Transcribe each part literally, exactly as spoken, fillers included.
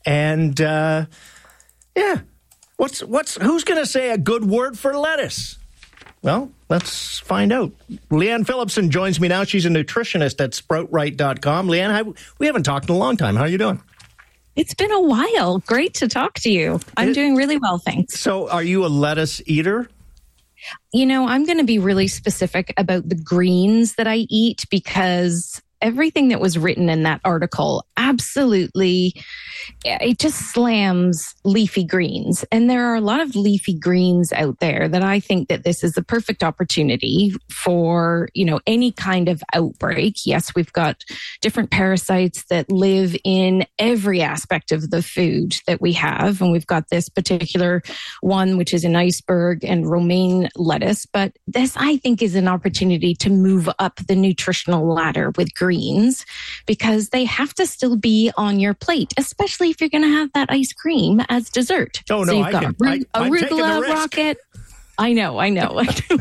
And, uh, yeah, what's what's who's going to say a good word for lettuce? Well, let's find out. Leanne Phillipson joins me now. She's a nutritionist at sprout right dot com. Leanne, how, we haven't talked in a long time. How are you doing? It's been a while. Great to talk to you. I'm it, doing really well, thanks. So are you a lettuce eater? You know, I'm going to be really specific about the greens that I eat because everything that was written in that article absolutely, it just slams leafy greens. And there are a lot of leafy greens out there that I think that this is the perfect opportunity for, you know, any kind of outbreak. Yes, we've got different parasites that live in every aspect of the food that we have. And we've got this particular one, which is an iceberg and romaine lettuce. But this, I think, is an opportunity to move up the nutritional ladder with greens because they have to still be on your plate, especially if you're going to have that ice cream as dessert. Oh, no, so you've I got can. arug- I, I'm arugula rocket. I know, I know.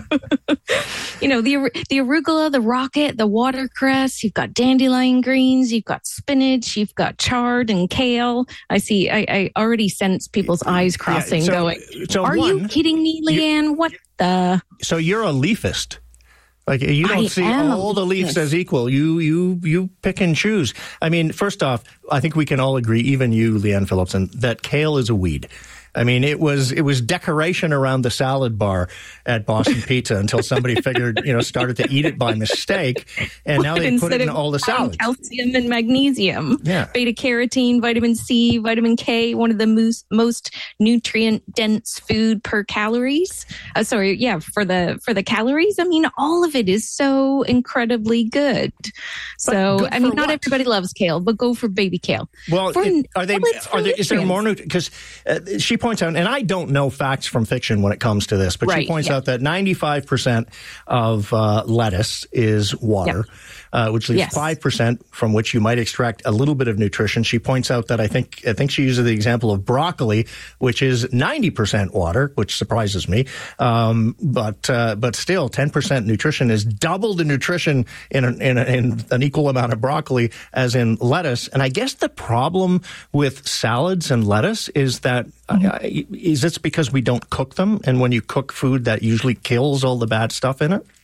You know, the the arugula, the rocket, the watercress, you've got dandelion greens, you've got spinach, you've got chard and kale. I see, I, I already sense people's eyes crossing yeah, so, going, so are one, you kidding me, Leanne? You, what the? So you're a leafist. Like you don't I see all the leaves as equal. You you you pick and choose. I mean, first off, I think we can all agree, even you, Leanne Phillipson, that kale is a weed. I mean, it was it was decoration around the salad bar at Boston Pizza until somebody figured, you know, started to eat it by mistake, and now they put it in all the salads. Calcium and magnesium, yeah, beta carotene, vitamin C, vitamin K, one of the most most nutrient dense food per calories. Uh, sorry, yeah, for the for the calories. I mean, all of it is so incredibly good. So, good I mean, not what? everybody loves kale, but go for baby kale. Well, for, it, are they? Well, are there? Is there more? Because uh, she points out, and I don't know facts from fiction when it comes to this, but right, she points yeah. out that ninety-five percent of uh, lettuce is water, yep. uh, which leaves yes. five percent from which you might extract a little bit of nutrition. She points out that I think I think she uses the example of broccoli, which is ninety percent water, which surprises me. Um, but uh, but still, ten percent nutrition is double the nutrition in, a, in, a, in an equal amount of broccoli as in lettuce. And I guess the problem with salads and lettuce is that mm-hmm. uh, is it's because we don't cook them, and when you cook food, that usually kills all the bad stuff in it?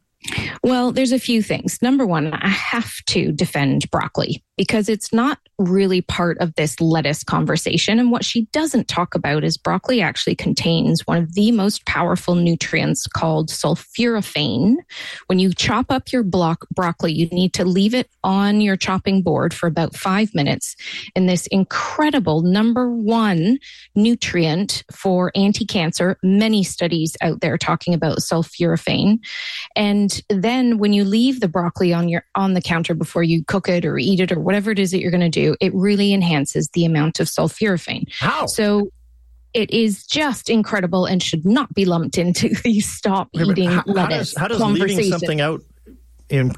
Well, there's a few things. Number one, I have to defend broccoli because it's not really part of this lettuce conversation. And what she doesn't talk about is broccoli actually contains one of the most powerful nutrients called sulforaphane. When you chop up your block broccoli, you need to leave it on your chopping board for about five minutes. And this incredible number one nutrient for anti-cancer, many studies out there talking about sulforaphane. And then when you leave the broccoli on your on the counter before you cook it or eat it or whatever it is that you're going to do, it really enhances the amount of sulforaphane. How? So it is just incredible and should not be lumped into the stop Wait, eating how, lettuce How does, how does leaving something out in,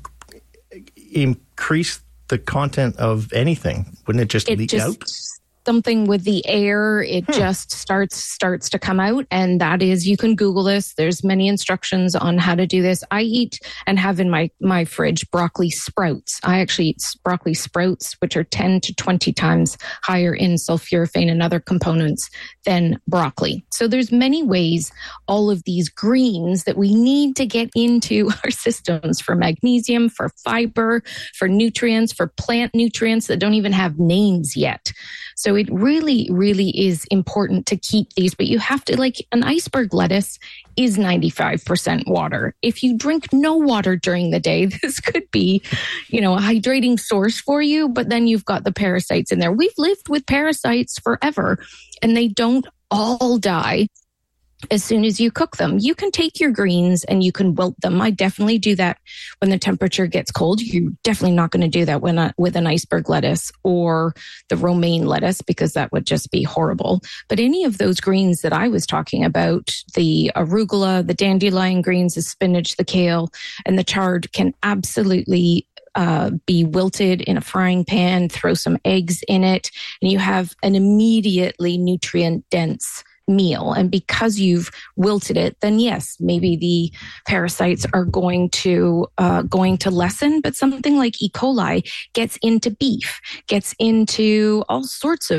increase the content of anything? Wouldn't it just it leak just, out? Something with the air, it hmm. just starts starts to come out. And that is, you can Google this. There's many instructions on how to do this. I eat and have in my, my fridge broccoli sprouts. I actually eat broccoli sprouts, which are ten to twenty times higher in sulforaphane and other components than broccoli. So there's many ways all of these greens that we need to get into our systems for magnesium, for fiber, for nutrients, for plant nutrients that don't even have names yet. So it really, really is important to keep these, but you have to, like, an iceberg lettuce is ninety-five percent water. If you drink no water during the day, this could be, you know, a hydrating source for you, but then you've got the parasites in there. We've lived with parasites forever, and they don't all die as soon as you cook them. You can take your greens and you can wilt them. I definitely do that when the temperature gets cold. You're definitely not going to do that when a, with an iceberg lettuce or the romaine lettuce, because that would just be horrible. But any of those greens that I was talking about, the arugula, the dandelion greens, the spinach, the kale, and the chard, can absolutely Uh, be wilted in a frying pan, throw some eggs in it, and you have an immediately nutrient-dense meal. And because you've wilted it, then yes, maybe the parasites are going to uh, going to lessen. But something like E. coli gets into beef, gets into all sorts of